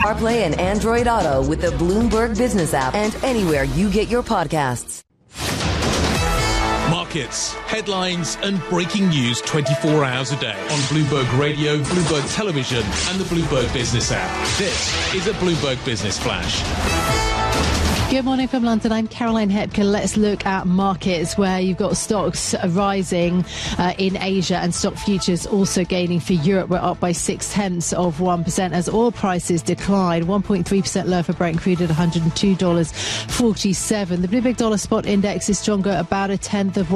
CarPlay and Android Auto with the Bloomberg Business app and anywhere you get your podcasts. Markets, headlines and breaking news 24 hours a day on Bloomberg Radio, Bloomberg Television and the Bloomberg Business app. This is a Bloomberg Business Flash. Good morning from London. I'm Caroline Hepker. Let's look at markets where you've got stocks rising in Asia and stock futures also gaining for Europe. We're up by 0.6% as oil prices declined. 1.3% lower for Brent crude at $102.47. The Bloomberg Dollar Spot Index is stronger about 0.1%.